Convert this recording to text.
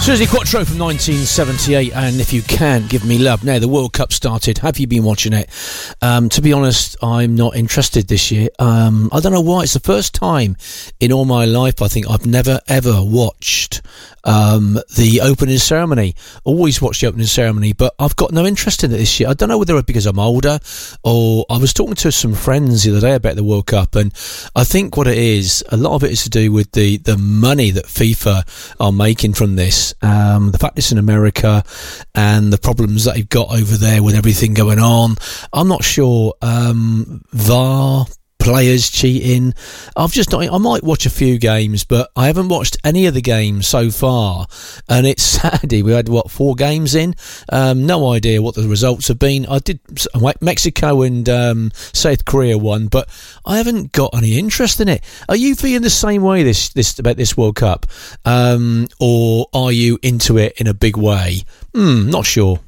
Susie Quattro from 1978, and If You Can Give Me Love. Now the World Cup started. Have you been watching it? To be honest, I'm not interested this year. I don't know why. It's the first time in all my life I think I've never ever watched the opening ceremony. Always watch the opening ceremony, but I've got no interest in it this year. I don't know whether it's because I'm older, or I was talking to some friends the other day about the World Cup, and I think what it is, a lot of it is to do with the money that FIFA are making from this. The fact it's in America and the problems that they've got over there with everything going on. I'm not sure. VAR, players cheating. I might watch a few games, but I haven't watched any of the games so far. And it's Saturday. We had, 4 games in? No idea what the results have been. I did Mexico and South Korea won, but I haven't got any interest in it. Are you feeling the same way about this World Cup? Or are you into it in a big way? Not sure.